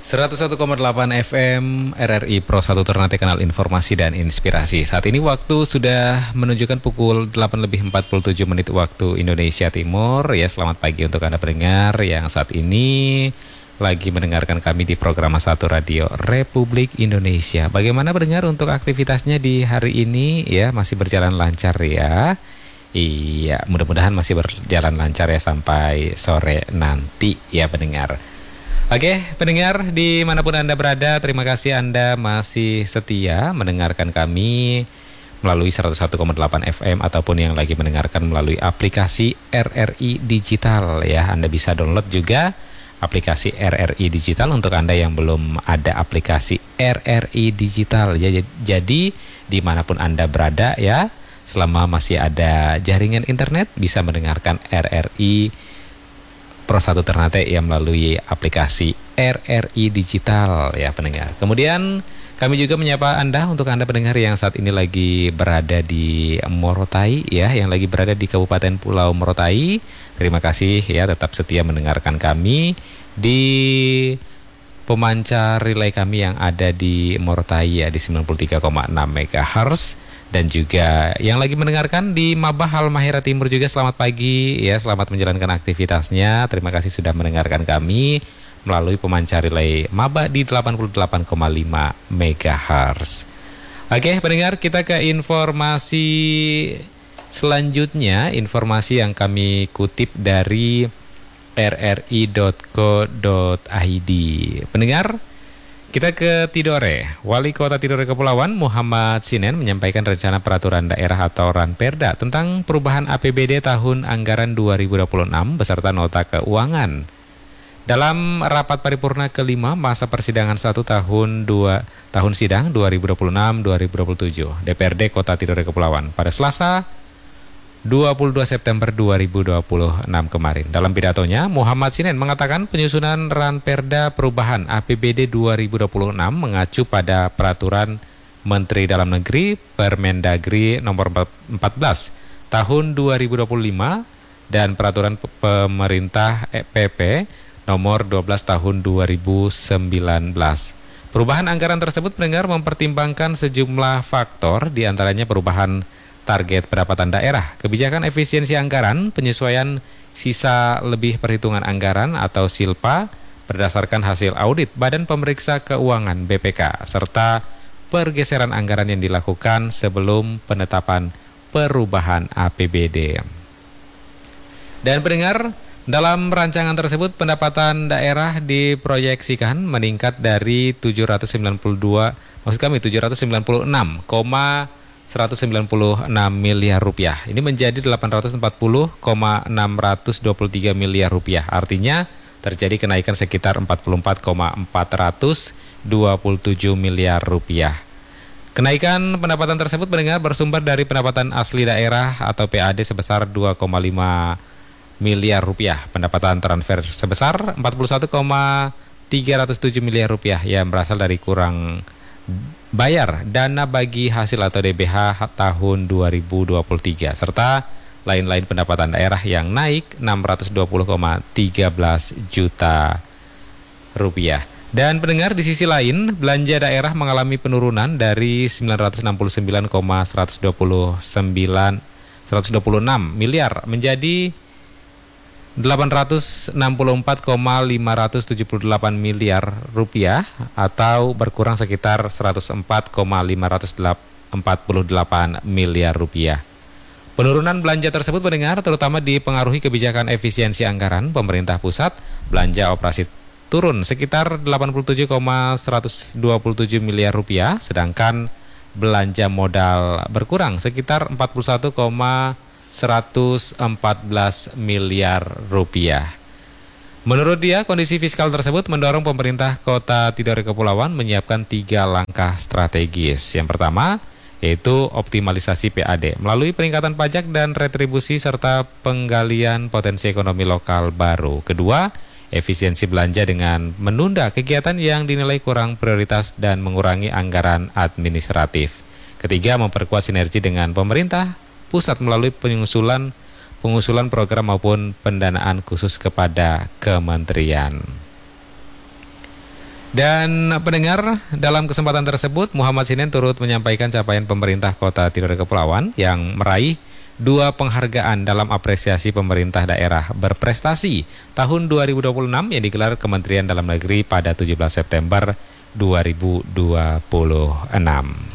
101,8 FM RRI Pro 1 Ternate, kanal informasi dan inspirasi. Saat ini waktu sudah menunjukkan pukul 8:47 waktu Indonesia Timur. Ya, selamat pagi untuk Anda pendengar yang saat ini lagi mendengarkan kami di program 1 Radio Republik Indonesia. Bagaimana pendengar untuk aktivitasnya di hari ini? Ya, masih berjalan lancar ya. Iya, mudah-mudahan masih berjalan lancar ya sampai sore nanti ya pendengar. Oke, pendengar dimanapun Anda berada, terima kasih Anda masih setia mendengarkan kami melalui 101,8 FM ataupun yang lagi mendengarkan melalui aplikasi RRI Digital ya. Anda bisa download juga aplikasi RRI Digital untuk Anda yang belum ada aplikasi RRI Digital ya. Jadi dimanapun Anda berada ya, selama masih ada jaringan internet bisa mendengarkan RRI Pro 1 Ternate ya melalui aplikasi RRI Digital ya pendengar. Kemudian kami juga menyapa Anda untuk Anda pendengar yang saat ini lagi berada di Morotai ya, yang lagi berada di Kabupaten Pulau Morotai. Terima kasih ya, tetap setia mendengarkan kami di pemancar relay kami yang ada di Morotai ya di 93,6 MHz. Dan juga yang lagi mendengarkan di Mabah Halmahera Timur juga selamat pagi ya, selamat menjalankan aktivitasnya. Terima kasih sudah mendengarkan kami melalui pemancar relay Mabah di 88,5 MHz. Oke pendengar, kita ke informasi selanjutnya, informasi yang kami kutip dari rri.co.id. Pendengar, kita ke Tidore. Wali Kota Tidore Kepulauan Muhammad Sinen menyampaikan rencana peraturan daerah atau Ranperda tentang perubahan APBD tahun anggaran 2026 beserta nota keuangan. Dalam rapat paripurna kelima masa persidangan 1 tahun sidang 2026-2027 DPRD Kota Tidore Kepulauan pada Selasa 22 September 2026 kemarin. Dalam pidatonya, Muhammad Sinen mengatakan penyusunan Ranperda perubahan APBD 2026 mengacu pada Peraturan Menteri Dalam Negeri Permendagri nomor 14 tahun 2025 dan Peraturan Pemerintah PP nomor 12 tahun 2019. Perubahan anggaran tersebut pendengar mempertimbangkan sejumlah faktor, diantaranya perubahan target pendapatan daerah, kebijakan efisiensi anggaran, penyesuaian sisa lebih perhitungan anggaran atau SILPA berdasarkan hasil audit Badan Pemeriksa Keuangan BPK, serta pergeseran anggaran yang dilakukan sebelum penetapan perubahan APBD. Dan pendengar, dalam rancangan tersebut pendapatan daerah diproyeksikan meningkat dari 796,196 miliar rupiah. Ini menjadi 840,623 miliar rupiah. Artinya terjadi kenaikan sekitar 44,427 miliar rupiah. Kenaikan pendapatan tersebut pendengar bersumber dari pendapatan asli daerah atau PAD sebesar 2,5 miliar rupiah. Pendapatan transfer sebesar 41,307 miliar rupiah yang berasal dari kurang bayar dana bagi hasil atau DBH tahun 2023 serta lain-lain pendapatan daerah yang naik 620,13 juta rupiah. Dan pendengar, di sisi lain belanja daerah mengalami penurunan dari 969,126 miliar menjadi 864,578 miliar rupiah atau berkurang sekitar 104,548 miliar rupiah. Penurunan belanja tersebut mendengar terutama dipengaruhi kebijakan efisiensi anggaran pemerintah pusat. Belanja operasi turun sekitar 87,127 miliar rupiah, sedangkan belanja modal berkurang sekitar 114 miliar rupiah. Menurut dia, kondisi fiskal tersebut mendorong pemerintah Kota Tidore Kepulauan menyiapkan 3 langkah strategis. Yang pertama, yaitu optimalisasi PAD melalui peningkatan pajak dan retribusi serta penggalian potensi ekonomi lokal baru. Kedua, efisiensi belanja dengan menunda kegiatan yang dinilai kurang prioritas dan mengurangi anggaran administratif. Ketiga, memperkuat sinergi dengan pemerintah pusat melalui pengusulan program maupun pendanaan khusus kepada kementerian. Dan pendengar, dalam kesempatan tersebut Muhammad Sinen turut menyampaikan capaian pemerintah Kota Tidore Kepulauan yang meraih 2 penghargaan dalam apresiasi pemerintah daerah berprestasi tahun 2026 yang digelar Kementerian Dalam Negeri pada 17 September 2026.